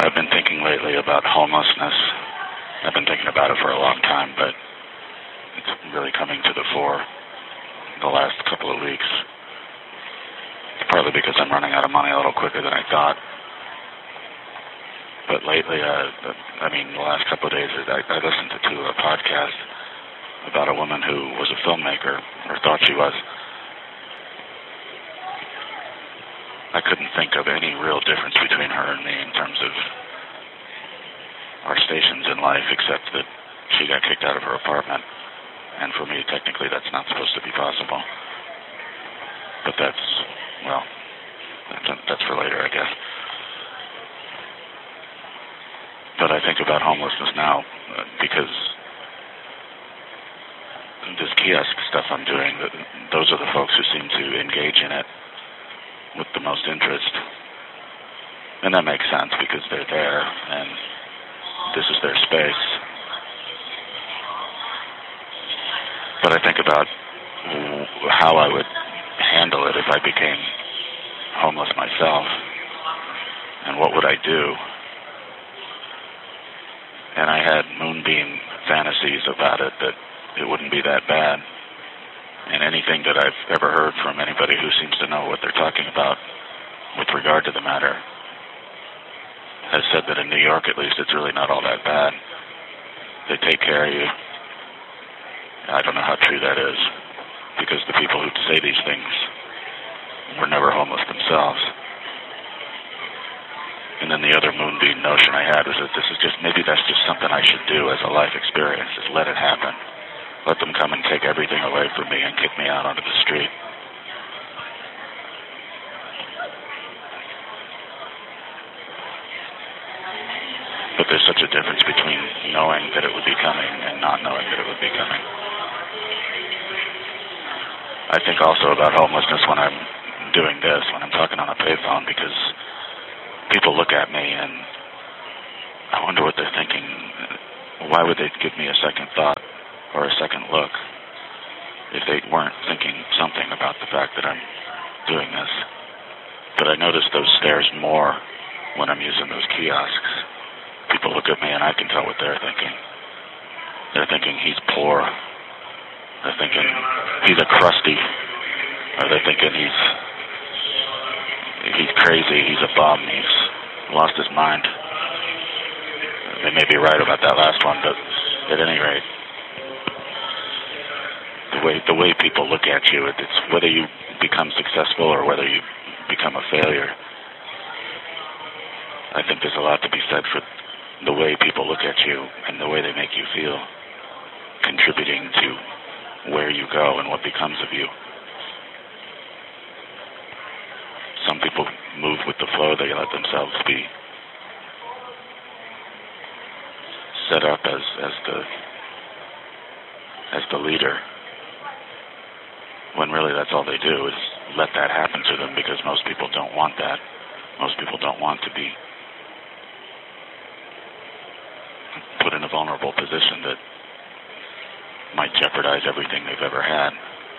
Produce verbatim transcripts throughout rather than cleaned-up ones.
I've been thinking lately about homelessness. I've been thinking about it for a long time, but it's really coming to the fore the last couple of weeks. It's partly because I'm running out of money a little quicker than I thought. But lately, uh, I mean, the last couple of days, I, I listened to a podcast about a woman who was a filmmaker, or thought she was. I couldn't think of any real difference between her and me in terms of our stations in life, except that she got kicked out of her apartment. And for me, technically, that's not supposed to be possible. But that's, well, that's for later, I guess. But I think about homelessness now uh, because this kiosk stuff I'm doing, those are the folks who seem to engage in it with the most interest. And that makes sense because they're there and this is their space. But I think about how I would handle it if I became homeless myself, and what would I do. And I had moonbeam fantasies about it, that it wouldn't be that bad. And anything that I've ever heard from anybody who seems to know what they're talking about with regard to the matter has said that in New York, at least, it's really not all that bad. They take care of you. I don't know how true that is, because the people who say these things were never homeless themselves. And then the other moonbeam notion I had was that this is just, maybe that's just something I should do as a life experience, is let it happen. Let them come and take everything away from me and kick me out onto the street. But there's such a difference between knowing that it would be coming and not knowing that it would be coming. I think also about homelessness when I'm doing this, when I'm talking on a payphone, because people look at me and I wonder what they're thinking. Why would they give me a second thought or a second look if they weren't thinking something about the fact that I'm doing this? But I notice those stares more when I'm using those kiosks. People look at me and I can tell what they're thinking. They're thinking he's poor. They're thinking he's a crusty. Or they're thinking he's he's crazy, he's a bum, he's lost his mind. They may be right about that last one, but at any rate, the way the way people look at you, it's whether you become successful or whether you become a failure. I think there's a lot to be said for the way people look at you and the way they make you feel, contributing to where you go and what becomes of you. Some people move with the flow. They let themselves be set up as, as the as the leader, when really that's all they do is let that happen to them, because most people don't want that. Most people don't want to be put in a vulnerable position that might jeopardize everything they've ever had.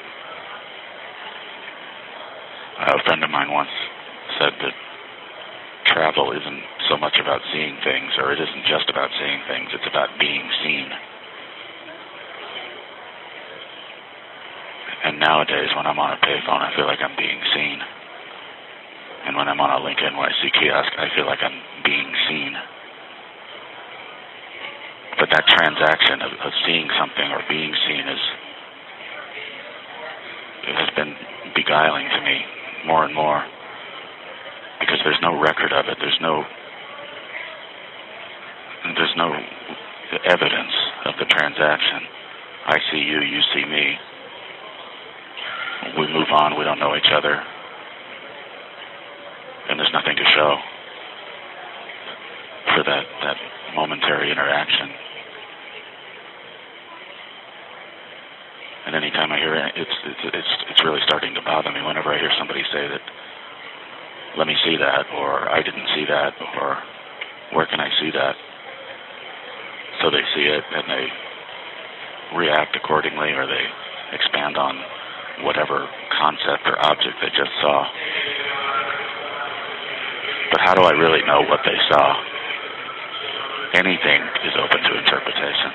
A friend of mine once said that travel isn't so much about seeing things, or it isn't just about seeing things, it's about being seen. And nowadays, when I'm on a payphone, I feel like I'm being seen. And when I'm on a Link N Y C kiosk, I feel like I'm being seen. But that transaction of, of seeing something or being seen is it has been beguiling to me more and more, because there's no record of it. There's no there's no evidence of the transaction. I see you, you see me. We move on. We don't know each other, and there's nothing to show for that that momentary interaction. And anytime I hear it, it's, it's it's it's really starting to bother me whenever I hear somebody say that, let me see that, or I didn't see that, or where can I see that? So they see it and they react accordingly, or they expand on whatever concept or object they just saw. But how do I really know what they saw? anything is open to interpretation.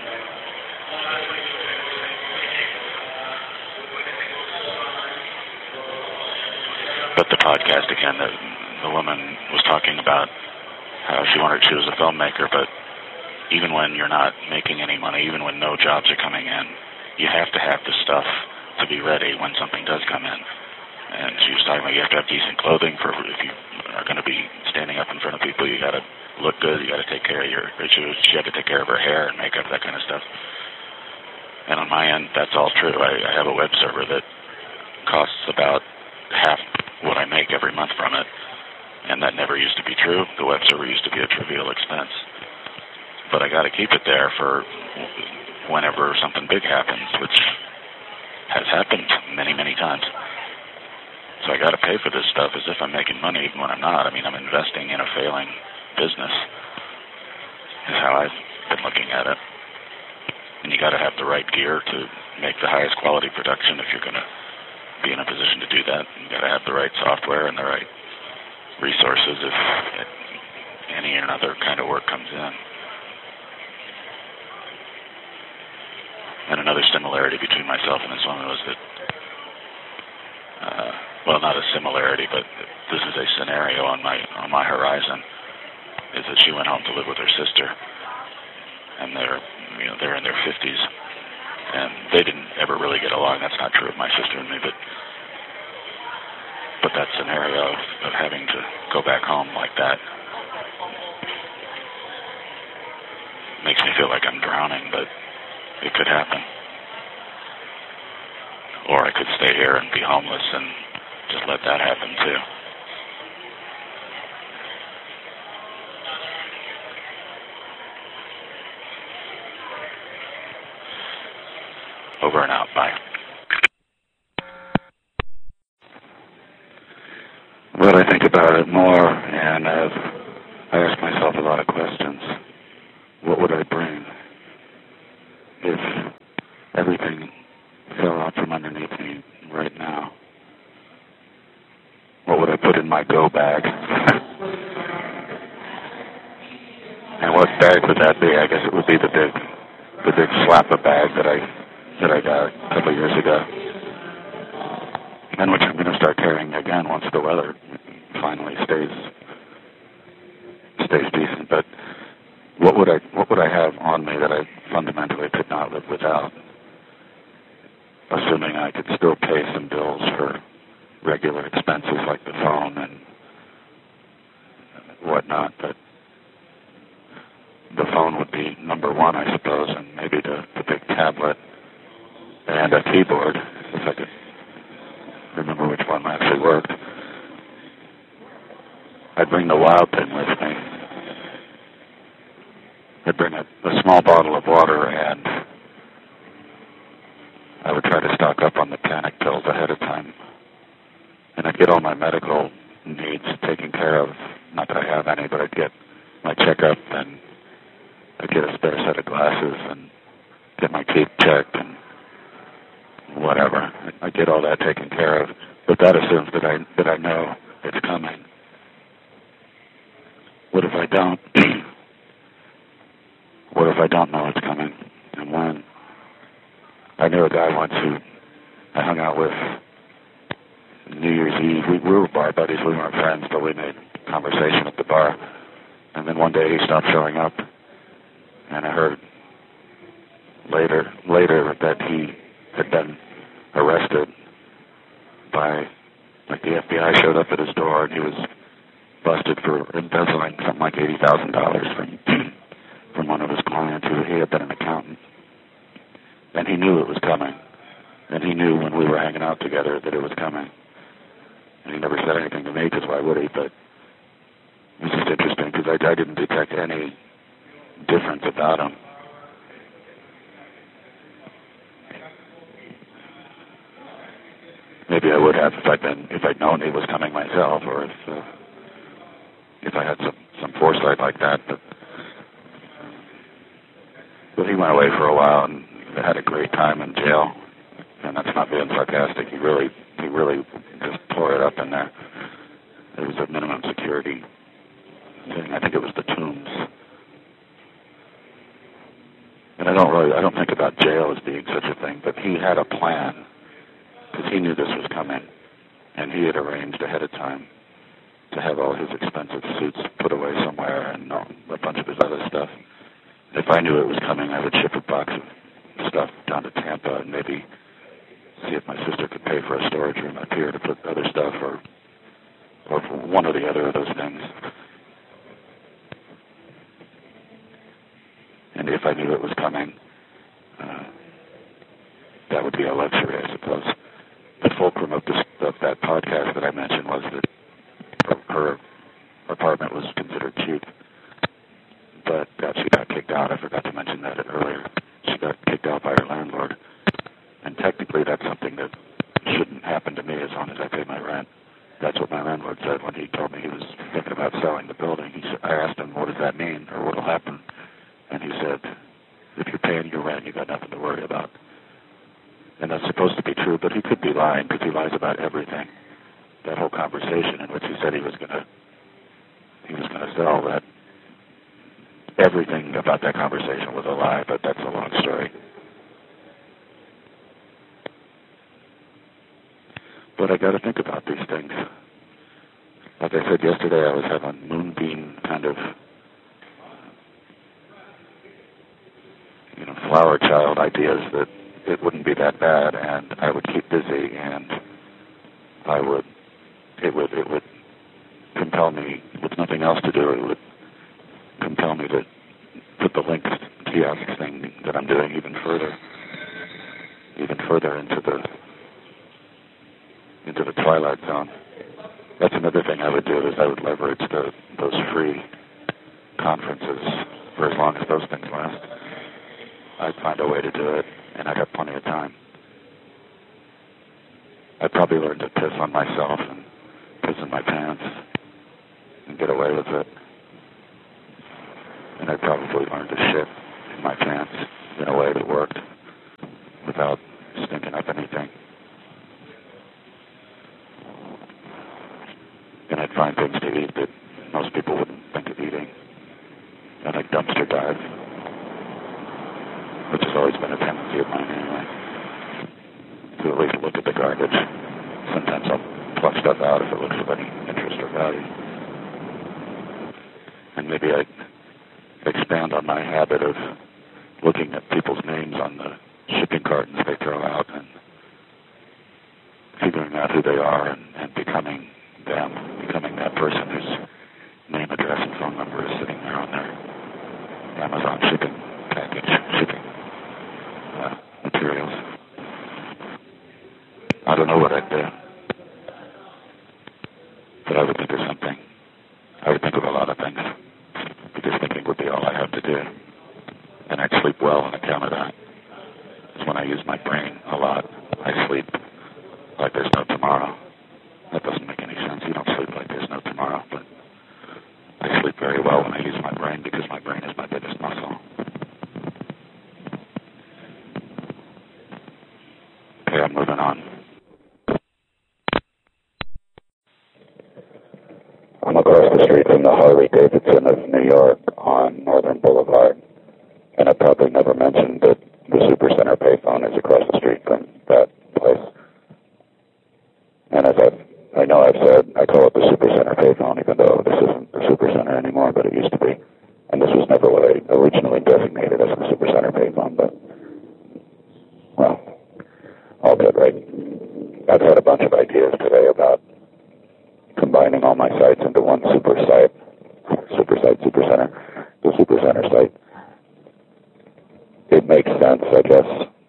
But the podcast, again, the, the woman was talking about how she wanted, she was a filmmaker, but even when you're not making any money, even when no jobs are coming in, you have to have the stuff to be ready when something does come in. And she was talking about you have to have decent clothing for if you are going to be standing up in front of people. You got to look good. You got to take care of your. She, was, she had to take care of her hair and makeup, that kind of stuff. And on my end, that's all true. I, I have a web server that costs about half what I make every month from it, and that never used to be true. The web server used to be a trivial expense, but I got to keep it there for whenever something big happens, which has happened many, many times. So I got to pay for this stuff as if I'm making money, even when I'm not. I mean, I'm investing in a failing business, is how I've been looking at it. And you got to have the right gear to make the highest quality production if you're going to be in a position to do that. You got to have the right software and the right resources if any other kind of work comes in. And another similarity between myself and this woman was that uh, well, not a similarity, but this is a scenario on my on my horizon, is that she went home to live with her sister, and they're you know they're in their fifties, and they didn't ever really get along. That's not true of my sister and me, but but that scenario of, of having to go back home like that makes me feel like I'm drowning, but it could happen. Or I could stay here and be homeless and just let that happen too. Over and out. Bye. Well, I think about it more, and I've, I ask myself a lot of questions. What would I bring if everything fell out from underneath me right now? What would I put in my go bag? And what bag would that be? I guess it would be the big, the big slapper bag that I that I got a couple of years ago, and which I'm going to start carrying again once the weather finally stays stays decent. But what would I what would I have on me that I fundamentally could not live without? Assuming I could still pay some bills for regular expenses like the phone and whatnot, but the phone would be number one, I suppose, and maybe the, the big tablet and a keyboard, if I could remember which one actually worked. I'd bring the Wild Thing with me. I'd bring a, a small bottle of water, and I would try to stock up on the panic pills ahead of time. And I'd get all my medical needs taken care of. Not that I have any, but I'd get my checkup, and I'd get a spare set of glasses and get my teeth checked and whatever. I'd get all that taken care of. But that assumes that I that I know it's coming. What if I don't? What if I don't know it's coming? And when? I knew a guy once who I hung out with New Year's Eve. We, we were bar buddies. We weren't friends, but we made conversation at the bar. And then one day he stopped showing up, and I heard later later that he had been arrested by, like, the F B I showed up at his door, and he was busted for embezzling something like eighty thousand dollars from from one of his clients who he had been an accountant. And he knew it was coming. And he knew when we were hanging out together that it was coming. And he never said anything to me, because why would he? But it was just interesting, because I, I didn't detect any difference about him. Maybe I would have if I'd been, if I'd known he was coming myself, or if uh, if I had some, some foresight like that. But but he went away for a while and had a great time in jail. And that's not being sarcastic. He really he really just tore it up in there. It was a minimum security thing. I think it was the Tombs. and I don't really, I don't think about jail as being such a thing, but he had a plan because he knew this was coming, and he had arranged ahead of time to have all his expensive suits put away somewhere and all, a bunch of his other stuff. If I knew it was coming, I would ship a box of stuff down to Tampa and maybe see if my sister could pay for a storage room up here to put other stuff, or or one or the other of those things. And if I knew it was coming, uh, that would be a luxury, I suppose. The fulcrum of, this, of that podcast that I mentioned was that her apartment was considered cheap, but that she got kicked out. I forgot to mention that earlier. She got kicked out by her landlord. And technically that's something that shouldn't happen to me as long as I pay my rent. That's what my landlord said when he told me he was thinking about selling the building. He said, I asked him, what does that mean, or what will happen? And he said, if you're paying your rent, you got nothing to worry about. And that's supposed to be true, but he could be lying because he lies about everything. That whole conversation in which he said he was going to he was going to sell that, everything about that conversation was a lie, but that's a long story. But I got to think about these things. Like I said yesterday, I was having moonbeam kind of, you know, flower child ideas that it wouldn't be that bad, and I would keep busy, and I would, it would, it would compel me, with nothing else to do, it would compel me to put the Lynx kiosk thing that I'm doing even further, even further into the into the twilight zone. That's another thing I would do, is I would leverage the, those free conferences for as long as those things last. I'd find a way to do it, and I'd have plenty of time. I'd probably learn to piss on myself and piss in my pants and get away with it. And I'd probably learn to shit in my pants in a way that worked without stinking up anything. And I'd find things to eat that most people wouldn't think of eating. And I'd dumpster dive, which has always been a tendency of mine anyway, to at least look at the garbage. Sometimes I'll pluck stuff out if it looks of any interest or value. And maybe I'd expand on my habit of looking at people's names on the shipping cartons they throw out and figuring out who they are and, and becoming them, becoming that person whose name, address, and phone number is sitting there on their Amazon shipping package, shipping uh, materials. I don't know what I'd do, but I would think of something. I would think of a lot of things, because thinking would be all I have to do. And I'd sleep well on account of that. It's when I use my brain a lot. I sleep like there's no tomorrow. That doesn't make any sense. You don't sleep like there's no tomorrow, but I sleep very well when I use my brain, because my brain is my biggest muscle. Okay, I'm moving on. I'm across the street from the Harley-Davidson of New York on Northern Boulevard, and I probably never mentioned that the Supercenter payphone is across the street from that place. And as I've I know I've said, I call it the Supercenter payphone, even though this isn't the Supercenter anymore, but it used to be. And this was never what I originally designated as the Supercenter payphone, but, well, all good, right? I've had a bunch of ideas today about combining all my sites into one super site, super site, Supercenter, the Supercenter site. It makes sense, I guess.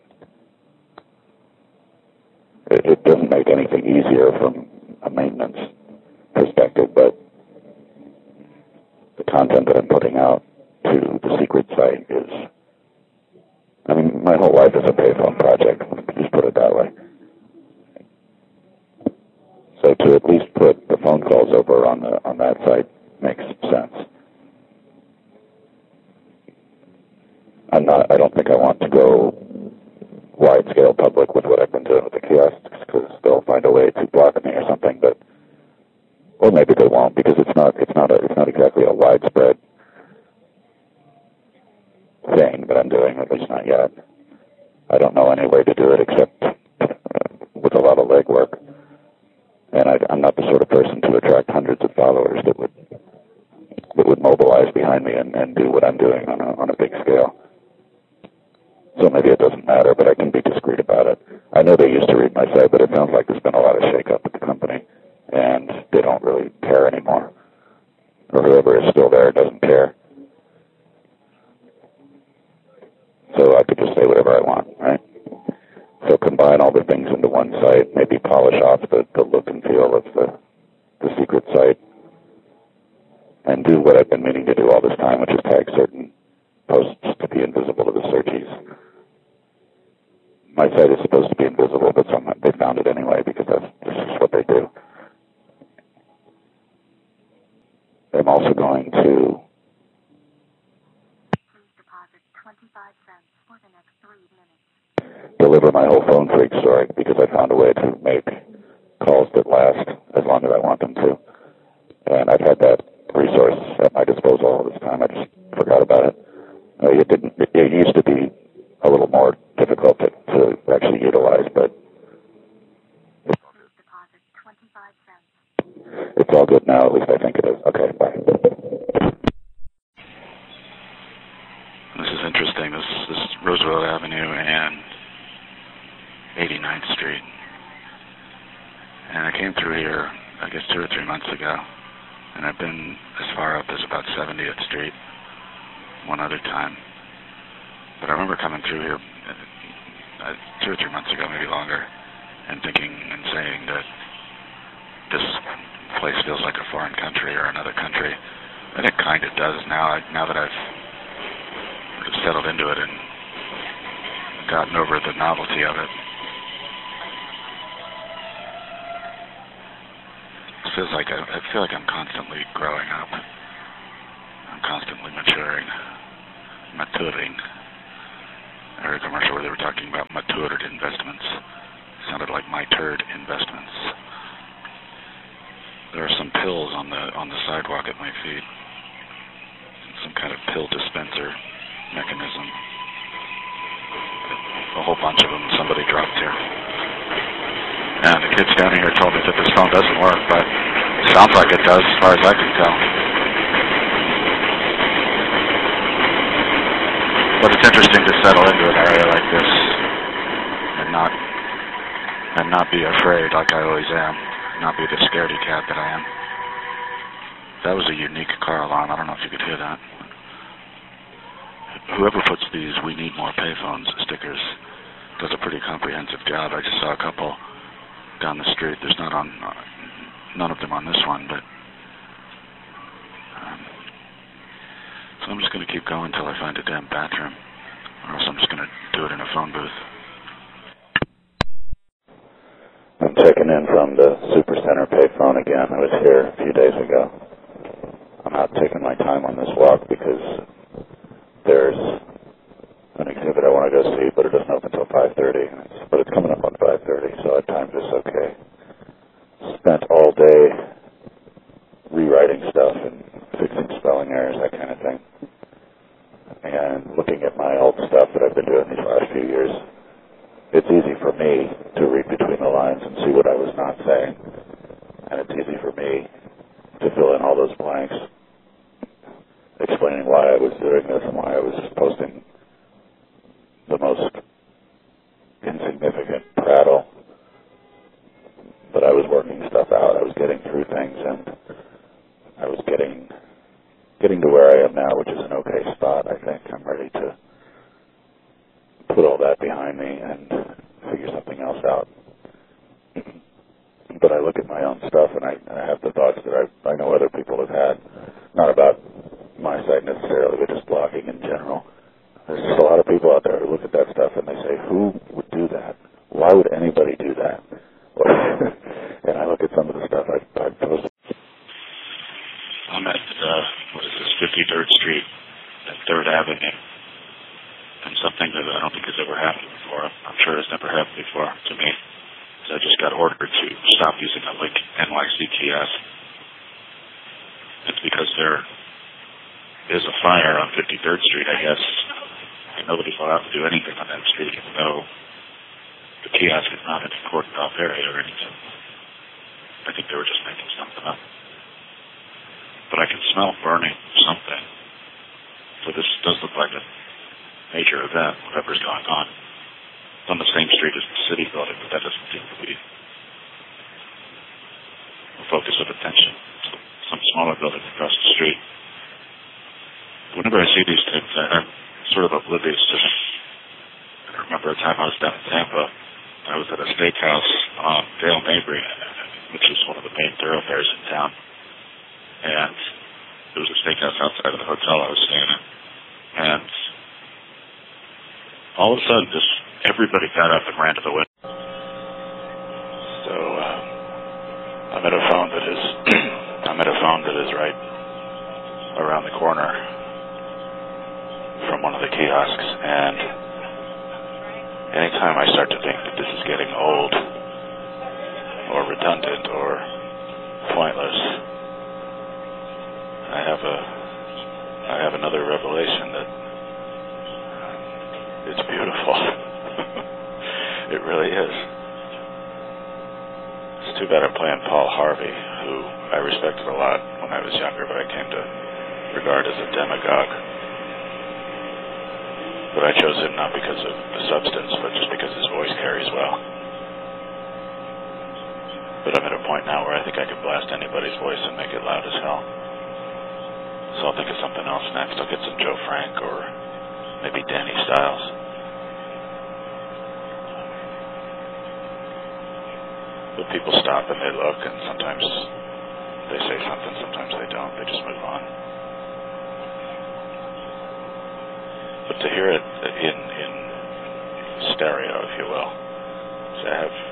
It, it doesn't make anything easier from a maintenance perspective, but the content that I'm putting out to the secret site is, I mean, my whole life is a payphone project, just put it that way. So to at least put the phone calls over on the on that site makes sense. I'm not, I don't think I want to go wide-scale public with what I've been doing with the kiosks, because they'll find a way to block me or something. But, or maybe they won't, because it's not it's not a, it's not exactly a widespread thing. saying that I'm doing, at least not yet. I don't know any way to do it except uh, with a lot of legwork. And I, I'm not the sort of person to attract hundreds of followers that would that would mobilize behind me and, and do what I'm doing on a, on a big scale. So maybe it doesn't matter, but I can be discreet about it. I know they used to read my site, but it sounds like there's been a lot of shake-up at the company, and they don't really care anymore. Or whoever is still there doesn't care. So I could just say whatever I want, right? So combine all the things into one site, maybe polish off the, the look and feel of the, the secret site, and do what I've been meaning to do all this time, which is tag certain posts to be invisible to the searchies. My site is supposed to be invisible, but some, they found it anyway because that's, this is what they do. I'm also going to deliver my whole phone freak story because I found a way to make calls that last as long as I want them to. And I've had that resource at my disposal all this time. I just forgot about it. Uh, it didn't. It, it used to be a little more difficult to, to actually utilize, but it's all good now. At least I think it is. Okay, bye. This is interesting. This, this is Roosevelt Avenue and eighty-ninth Street. And I came through here, I guess, two or three months ago. And I've been as far up as about seventieth Street one other time. But I remember coming through here uh, two or three months ago, maybe longer, and thinking and saying that this place feels like a foreign country or another country. And it kind of does now, I, now that I've sort of settled into it and gotten over the novelty of it. It feels like I, I feel like I'm constantly growing up. I'm constantly maturing, maturing. I heard a commercial where they were talking about matured investments. It sounded like my turd investments. There are some pills on the on the sidewalk at my feet. Some kind of pill dispenser mechanism. A whole bunch of them somebody dropped here. And the kids down here told me that this phone doesn't work, but it sounds like it does as far as I can tell. But it's interesting to settle into an area like this and not and not be afraid like I always am, not be the scaredy cat that I am. That was a unique car alarm. I don't know if you could hear that. Whoever puts these "We Need More Payphones" stickers does a pretty comprehensive job. I just saw a couple down the street. There's not on uh, none of them on this one, but um, so I'm just going to keep going until I find a damn bathroom, or else I'm just going to do it in a phone booth. I'm checking in from the Supercenter payphone again. I was here a few days ago. I'm not taking my time on this walk because there's an exhibit I want to go see, but it doesn't open until five thirty. But it's coming up on five thirty, so I timed this okay. Spent all day rewriting stuff and fixing spelling errors, that kind of thing. And looking at my old stuff that I've been doing these last few years, it's easy for me to read between the lines and see what I was not saying. And it's easy for me to fill in all those blanks, explaining why I was doing this and why I was posting the most insignificant prattle. But I was working stuff out. I was getting through things, and I was getting getting to where I am now, which is an okay spot, I think. I'm ready to put all that behind me and figure something else out. But I look at my own stuff, and I, I have the thoughts that I, I know other people have had, not about my site necessarily, but just blogging in general. There's just a lot of people out there who look at that stuff and they say, who would do that? Why would anybody do that? And I look at some of the stuff I've, I've posted. I'm at, uh, what is this, fifty-third Street at third Avenue. And something that I don't think has ever happened before. I'm sure it's never happened before to me. So I just got ordered to stop using the link N Y C T S. It's because there is a fire on fifty-third Street, I guess. and nobody's allowed to do anything on that street, even though the kiosk is not in a cordoned off area or anything. I think they were just making something up. But I can smell burning something. So this does look like a major event, whatever's going on. It's on the same street as the city building, but that doesn't seem to be a focus of attention. So some smaller building across the street. Whenever I see these things, I, I'm sort of oblivious to them. I remember a time I was down in Tampa. I was at a steakhouse on Dale Mabry, which is one of the main thoroughfares in town. And there was a steakhouse outside of the hotel I was staying in. And all of a sudden, just everybody got up and ran to the window. So uh, I'm at a phone that is I'm at a phone that is right around the corner from one of the kiosks, and anytime I start to think that this is getting old or redundant or pointless, I have a I have another revelation that it's beautiful. It really is. It's too bad I'm playing Paul Harvey, who I respected a lot when I was younger, but I came to regard as a demagogue. But I chose him not because of the substance, but just because his voice carries well. But I'm at a point now where I think I can blast anybody's voice and make it loud as hell. So I'll think of something else next. I'll get some Joe Frank or maybe Danny Styles. But people stop and they look, and sometimes they say something, sometimes they don't. They just move on. But to hear it in in stereo, if you will, so I have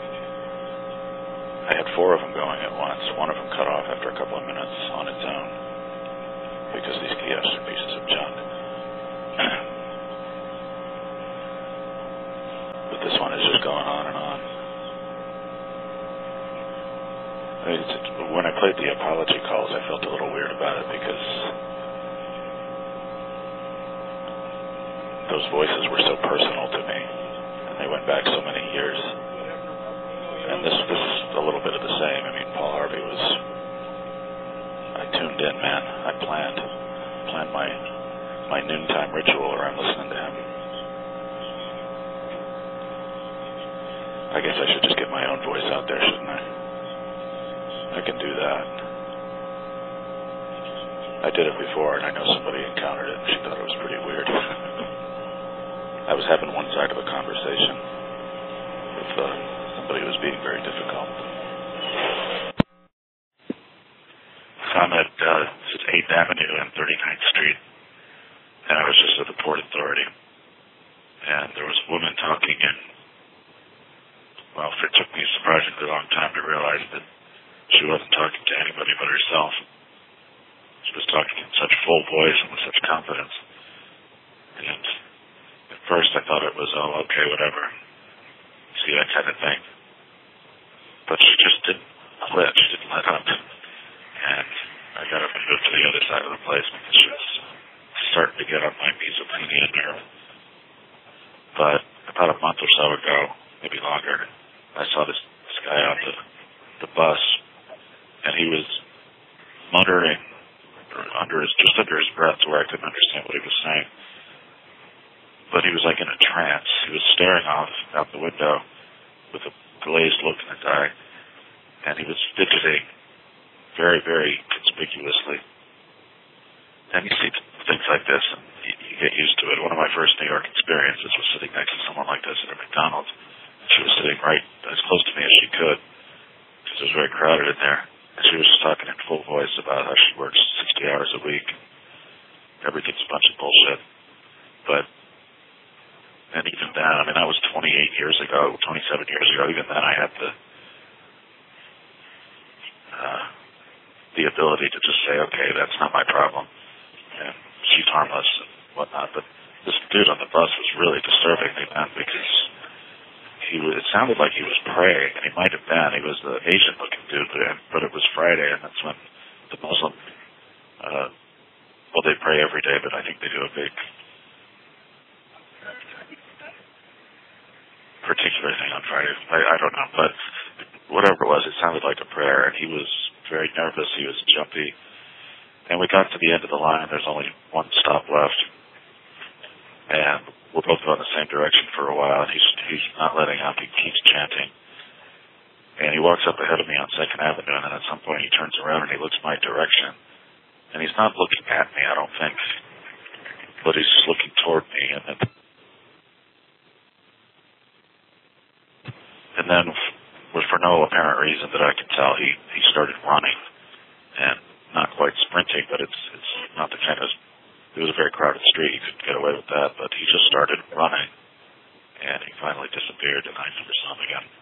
I had four of them going at once. One of them cut off after a couple of minutes on its own because these kiosks are pieces of junk. But this one is just going on and on. It's, when I played the apology calls, I felt a little weird about it because those voices were so personal to me, and they went back so many years. And this was a little bit of the same. I mean, Paul Harvey was, I tuned in, man. I planned, planned my, my noontime ritual around listening to him. I guess I should just get my own voice out there, shouldn't I? I can do that. I did it before, and I know somebody encountered it, and she thought it was pretty weird. I was having one side of a conversation with uh, somebody who was being very difficult. So I'm at uh, eighth Avenue and thirty-ninth Street, and I was just at the Port Authority. And there was a woman talking, and, well, it took me a surprisingly long time to realize that she wasn't talking to anybody but herself. She was talking in such full voice and with such confidence. And at first I thought it was, oh, okay, whatever. See, that kind of thing. But she just didn't quit. She didn't let up. And I got up and moved to the other side of the place because she was starting to get on my mesothelioma nerve. But about a month or so ago, maybe longer, I saw this, this guy on the, the bus, and he was muttering under his, just under his breath to where I couldn't understand what he was saying. But he was like in a trance. He was staring off out the window with a glazed look in his eye, and he was fidgeting very, very conspicuously. And you see things like this, and you, you get used to it. One of my first New York experiences was sitting next to someone like this at a McDonald's. She was sitting right as close to me as she could, because it was very crowded in there. And she was just talking in full voice about how she works sixty hours a week. Everything's a bunch of bullshit. But, and even then, I mean, that was twenty-eight years ago, twenty-seven years ago. Even then, I had the uh, the ability to just say, okay, that's not my problem. And she's harmless and whatnot. But this dude on the bus was really disturbing me, man, because he was, it sounded like he was praying, and he might have been. He was the Asian-looking dude, but, but it was Friday, and that's when the Muslim, uh, well, they pray every day, but I think they do a big particular thing on Friday. I, I don't know, but whatever it was, it sounded like a prayer, and he was very nervous. He was jumpy. And we got to the end of the line. There's only one stop left. And we're both going the same direction for a while, and he's, he's not letting up. He keeps chanting. And he walks up ahead of me on second Avenue, and then at some point he turns around and he looks my direction. And he's not looking at me, I don't think, but he's looking toward me. And then, and then for no apparent reason that I can tell, he, he started running. And not quite sprinting, but it's it's not the kind of, it was a very crowded street. You couldn't get away with that, but he just started running. And he finally disappeared, and I never saw him again.